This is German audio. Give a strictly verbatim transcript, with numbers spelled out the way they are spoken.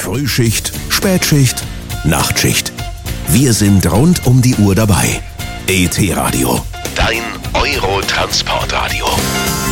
Frühschicht, Spätschicht, Nachtschicht. Wir sind rund um die Uhr dabei. E T Radio, dein Euro-Transportradio.